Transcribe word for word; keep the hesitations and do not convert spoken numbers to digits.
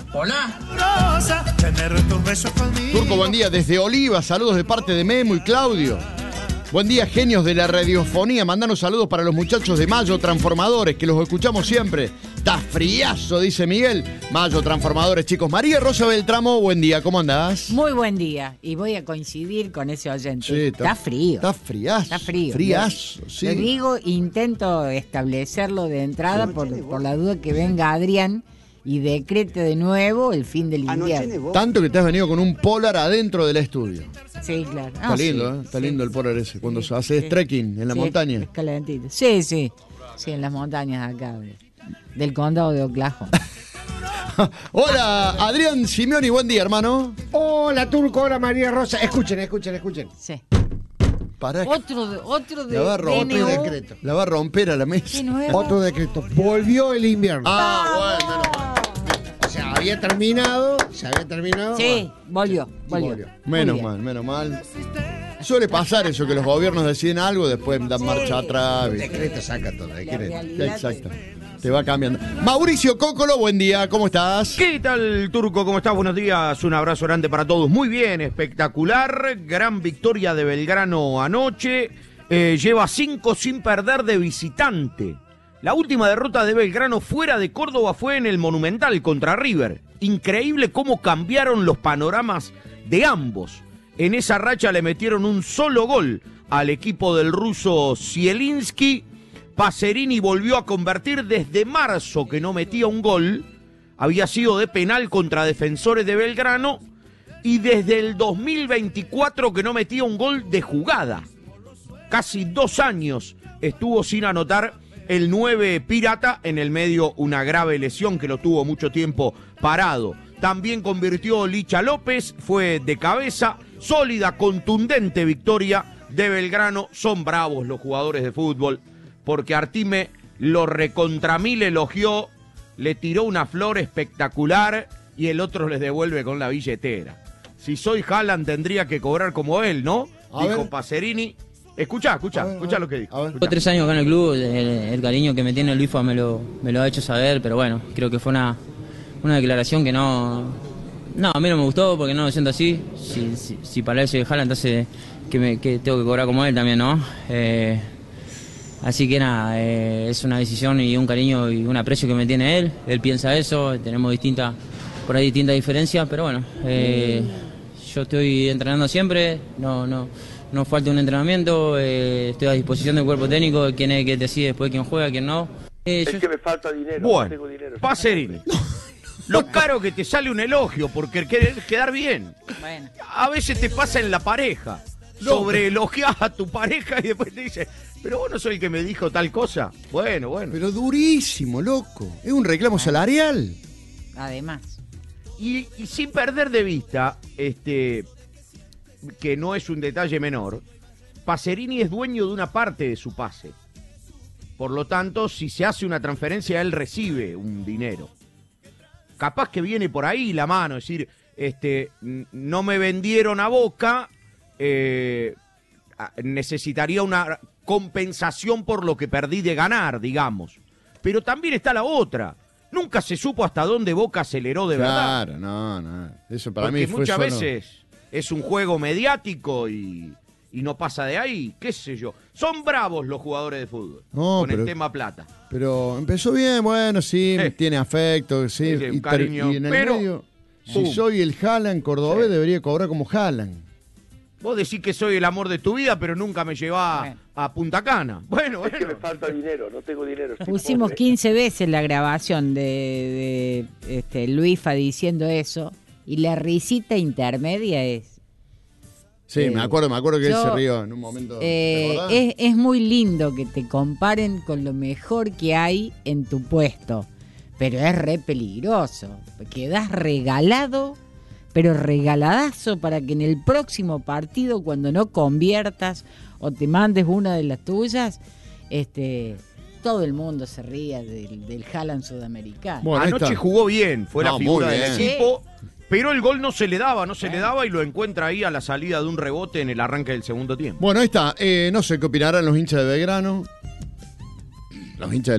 Hola. Turco, buen día. Desde Oliva, saludos de parte de Memo y Claudio. Buen día, genios de la radiofonía. Mandanos saludos para los muchachos de Mayo Transformadores, que los escuchamos siempre. Está friazo, dice Miguel. Mayo Transformadores, chicos. María Rosa Beltramo, buen día, ¿cómo andás? Muy buen día. Y voy a coincidir con ese oyente. Sí, está, está frío. Está friazo. Está frío. Friazo, sí. Te digo, intento establecerlo de entrada sí. por, por la duda que venga Adrián y decrete de nuevo el fin del invierno. Tanto que te has venido con un polar adentro del estudio. Sí, claro. Está oh, lindo, sí, ¿eh? Está sí, lindo el polar ese. Cuando sí, se hace sí, trekking en la sí, montaña. Es calentito. Sí, sí. Sí, en las montañas acá, de, del condado de Oklahoma. Hola, Adrián Simeoni, buen día, hermano. Hola, Turco, hola, María Rosa. Escuchen, escuchen, escuchen. Sí. Para otro de, otro de la va a romper, otro decreto. La va a romper a la mesa. Otro decreto. Volvió el invierno. Ah, bueno, bueno. O sea, había terminado, se había terminado. Sí, volvió, volvió. volvió. Menos mal, menos mal. Suele pasar eso, que los gobiernos deciden algo, después dan sí. marcha atrás. El decreto saca todo, el decreto. Exacto. Te va cambiando. Mauricio Cócolo, buen día, ¿cómo estás? ¿Qué tal, Turco? ¿Cómo estás? Buenos días, un abrazo grande para todos. Muy bien, espectacular, gran victoria de Belgrano anoche. Eh, lleva cinco sin perder de visitante. La última derrota de Belgrano fuera de Córdoba fue en el Monumental contra River. Increíble cómo cambiaron los panoramas de ambos. En esa racha le metieron un solo gol al equipo del ruso Zielinski. Pacerini volvió a convertir desde marzo que no metía un gol. Había sido de penal contra Defensores de Belgrano. Y desde el dos mil veinticuatro que no metía un gol de jugada. Casi dos años estuvo sin anotar el nueve pirata. En el medio una grave lesión que lo tuvo mucho tiempo parado. También convirtió Licha López, fue de cabeza. Sólida, contundente victoria de Belgrano. Son bravos los jugadores de fútbol. Porque Artime lo recontra mil elogió, le tiró una flor espectacular y el otro les devuelve con la billetera. Si soy Haaland tendría que cobrar como él, ¿no? A Dijo ver. Pacerini. Escuchá, escuchá, escuchá lo que dijo. Tengo tres años acá en el club, el, el cariño que me tiene el Luifa me lo, me lo ha hecho saber, pero bueno, creo que fue una, una declaración que no... No, a mí no me gustó porque no lo siento así. Si, si, si para él soy Haaland, entonces que, me, que tengo que cobrar como él también, ¿no? Eh... Así que nada, eh, es una decisión y un cariño y un aprecio que me tiene él. Él piensa eso, tenemos distintas, por ahí distintas diferencias, pero bueno, eh, yo estoy entrenando siempre, no, no, no falta un entrenamiento, eh, estoy a disposición del cuerpo técnico, quién es el que decide después quién juega, quién no. Eh, es yo... que me falta dinero, bueno, no tengo dinero. Pacerini. Lo caro que te sale un elogio porque querés quedar bien. Bueno. A veces te pasa en la pareja. Sobre elogiar a tu pareja y después te dice, pero vos no soy el que me dijo tal cosa. Bueno, bueno. Pero durísimo, loco. Es un reclamo bueno. salarial. Además. Y, y sin perder de vista, este, que no es un detalle menor, Pacerini es dueño de una parte de su pase. Por lo tanto, si se hace una transferencia, él recibe un dinero. Capaz que viene por ahí la mano, es decir, este, no me vendieron a Boca... Eh, necesitaría una compensación por lo que perdí de ganar, digamos. Pero también está la otra. Nunca se supo hasta dónde Boca aceleró de claro, verdad. Claro, no, no. Eso para Porque mí fue muchas solo... veces es un juego mediático y, y no pasa de ahí, qué sé yo. Son bravos los jugadores de fútbol no, con pero, el tema plata. Pero empezó bien, bueno, sí, eh. tiene afecto, sí. sí, y, cariño, y en el pero, medio, pum. si soy el Haaland cordobés, sí. debería cobrar como Haaland. Vos decís que soy el amor de tu vida, pero nunca me llevás bueno. a Punta Cana. Bueno, es bueno. que me falta dinero, no tengo dinero. Pusimos quince veces la grabación de, de este, Luifa diciendo eso, y la risita intermedia es... Sí, eh, me acuerdo, me acuerdo que yo, él se rió en un momento. Eh, es, es muy lindo que te comparen con lo mejor que hay en tu puesto, pero es re peligroso. Quedás regalado... pero regaladazo para que en el próximo partido, cuando no conviertas o te mandes una de las tuyas, este, todo el mundo se ría del, del Haaland sudamericano. Bueno, anoche jugó bien, fue no, la figura del equipo, sí. pero el gol no se le daba, no se bueno. le daba y lo encuentra ahí a la salida de un rebote en el arranque del segundo tiempo. Bueno, ahí está. Eh, no sé qué opinarán los hinchas de Belgrano. Los hinchas de